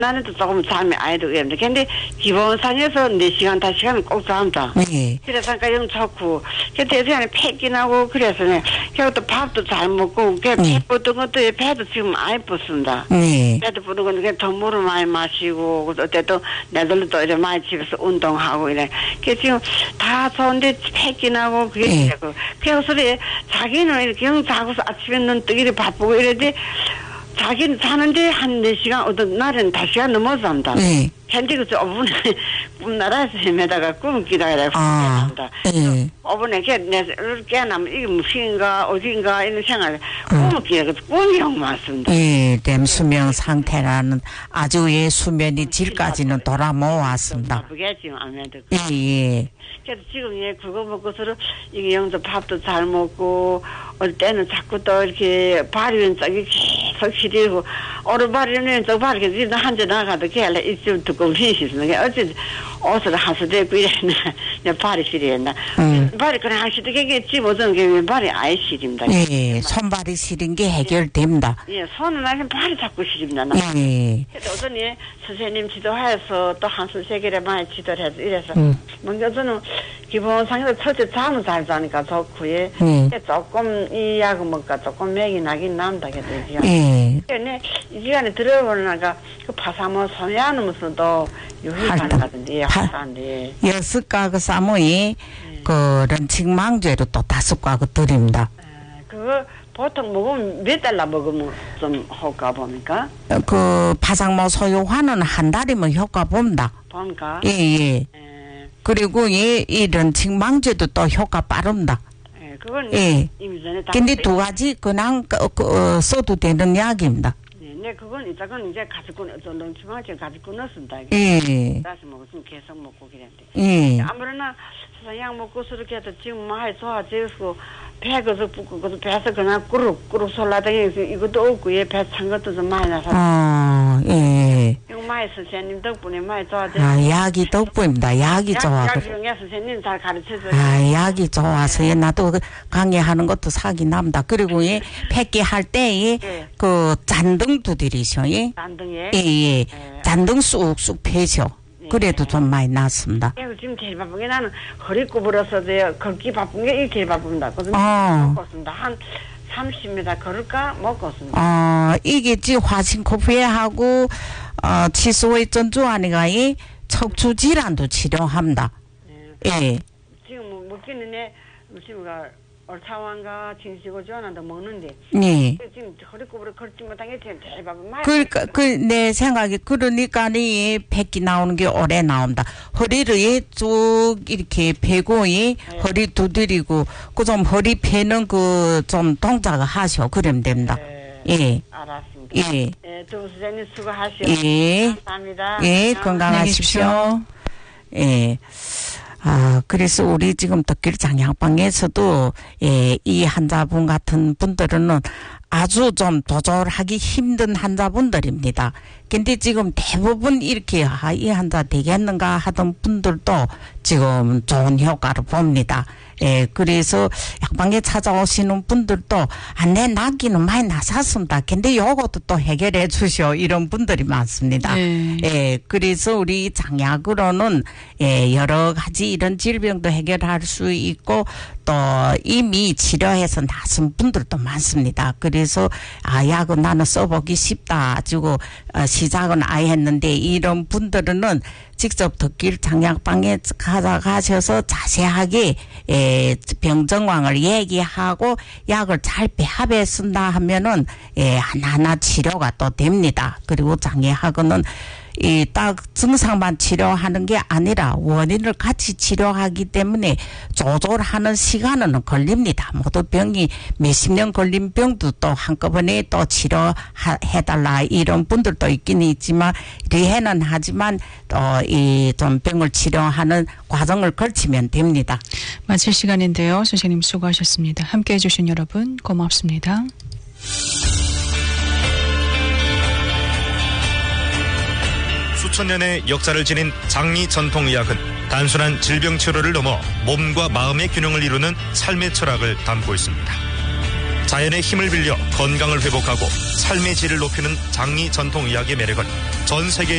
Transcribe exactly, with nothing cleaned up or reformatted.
나는 또 조금 잠이 아이도 그랬는데 근데 기본상에서 네 시간 다섯 시간은 꼭 잠다. 네. 그래서 영 좋고 그때 시간에 패기나고 그래서는 그것도 밥도 잘 먹고 그 네. 배 붓는 것도 배도 지금 아예 붓습니다. 네. 배도 붓는 건 그냥 덤물을 많이 마시고 어때도 내들도 또 이제 많이 집에서 운동하고 이래. 그 지금 다 좋은데 패기나고 그게 네. 되고 그래서 소리 자기는 이렇게 영 자고서 아침에 눈 뜨기를 바쁘고 이래지. 자기는 자는데 한 네 시간, 어떤 날은 다섯 시간 넘어서 잔다. 네. 현재 그 오 분에 꿈나라에서 헤매다가 꿈 기다려야 아, 합니다. 네. 오 분에 깨어나면 이게 무엇인가, 어딘가 이런 생각을 꿈을 기다려. 꿈이 형 맞습니다. 예, 댐 수명 상태라는 아주 예 수면이 질까지는 돌아모았습니다. 바쁘게 지금 아무래도. 예, 예. 그래서 지금 예 그거 먹고서는 이게 영도 밥도 잘 먹고 어릴 때는 자꾸 또 이렇게 발이 왼쪽이 계속 시리고 오른발이 왼쪽 발이 계속 한자 나가도 걔가 이쯤 두꺼운 핏이 있는 게 어째 옷을 하수되고 이랬나 발이 시리했나 음. 발이 그냥 하시도 그게 집어든 게 발이 아예 시립니다. 예, 손발이 시린 게 해결됩니다. 예, 손은 아니면 발이 자꾸 시립니다. 예. 그래서 어전에 선생님 지도하여서 또 한술 세 개를 많이 지도를 해서 이래서 음. 뭔가 저는 기본상에서 첫째 잠을 잘 자니까 좋고 예. 음. 조금 이 약을 먹까 조금 맥이 나긴 남다 그랬지. 예. 근데 이 시간에 들어보니까 그 파사모 소리하면서도 유희가능하던데 예, 하던데. 여섯 가그 사모이 그 런칭망죄로 또 다섯 가그 드립니다. 그거 보통 먹으면 몇 달러 먹으면 좀 효과 봅니까? 그 파상모 소요화는 한 달이면 효과 봅니다. 봅니까? 예, 예. 그리고 이, 이 런칭망죄도 또 효과 빠릅니다. 예, 그건 예. 이미 전에 다. 근데 두 가지 그냥 그, 그, 어, 써도 되는 약입니다. 네, 네, 그건 이제 그건 이제 가지고 좀 런칭망죄 가지고 넣습니다. 예. 다시 먹었으면 계속 먹고 그랬는데. 예. 아무래나 약 먹고 저렇게 해도 지금 많이 좋아지고 배가서 붓고 그래서 배에서 그냥 꾸룩꾸룩 솔라다니면서 이것도 없고 얘 배 찬 것도 좀 많이 나서. 아, 예. 이거 많이 선생님 덕분에 많이 좋아져. 아, 약이 덕분입니다. 약이 좋아서. 약 중에 선생님 잘 가르쳐줘요. 아, 약이 좋아서 예, 나도 그 강의하는 것도 사기 납니다. 그리고 예, 폐기 할 때, 예. 그 잔등도 들이셔, 예. 난등에. 예, 예. 예. 잔등 쑥쑥 패셔. 그래도 좀 많이 낫습니다. 예, 지금 제일 바쁜 게 나는 허리 구부러서도요. 걷기 바쁜 게 이게 제일 바쁩니다. 그래서 어. 못 걷습니다. 한 삼십 미터 걸을까 못 걷습니다. 어, 이게 지 화신코피하고, 어, 치수의 전주아니가 이 척추 질환도 치료합니다. 예. 지금 뭐 먹기는 해 지금가 얼차왕과 진시고 전환도 먹는데 예. 지금 허리 구부러 걷지 못한 게 제일 제일 바쁜 말. 그러니까 그 내 생각이 그러니까 이 폐기 나오는 게 오래 나온다. 허리를 예, 쭉 이렇게 펴고 이 네. 허리 두드리고 그 좀 허리 펴는 그 좀 동작을 하셔. 그러면 됩니다. 네. 예. 알았습니다. 예. 예, 두 선생님 수고하시오. 예. 감사합니다. 예, 건강하십시오. 예. 아, 그래서 우리 지금 덕길 장양방에서도, 예, 이 환자분 같은 분들은 아주 좀 조절하기 힘든 환자분들입니다. 근데 지금 대부분 이렇게, 아, 이 환자 되겠는가 하던 분들도 지금 좋은 효과를 봅니다. 예, 그래서 약방에 찾아오시는 분들도, 아, 내 낫기는 많이 나섰습니다. 근데 요것도 또 해결해 주시오. 이런 분들이 많습니다. 네. 예, 그래서 우리 장약으로는, 예, 여러 가지 이런 질병도 해결할 수 있고, 또 이미 치료해서 나선 분들도 많습니다. 그래서, 아, 약은 나는 써보기 쉽다. 가지고, 어, 시작은 아예 했는데, 이런 분들은 직접 덕길 장약방에 가셔서 자세하게, 예, 병정황을 얘기하고 약을 잘 배합해 쓴다 하면은, 예, 하나하나 치료가 또 됩니다. 그리고 장애하고는 이 딱 증상만 치료하는 게 아니라 원인을 같이 치료하기 때문에 조절하는 시간은 걸립니다. 모두 병이 몇십 년 걸린 병도 또 한꺼번에 또 치료해달라 이런 분들도 있긴 있지만 리해는 하지만 또 이 좀 병을 치료하는 과정을 거치면 됩니다. 마칠 시간인데요. 선생님 수고하셨습니다. 함께해 주신 여러분 고맙습니다. 수천 년의 역사를 지닌 장리 전통의학은 단순한 질병 치료를 넘어 몸과 마음의 균형을 이루는 삶의 철학을 담고 있습니다. 자연의 힘을 빌려 건강을 회복하고 삶의 질을 높이는 장리 전통의학의 매력은 전 세계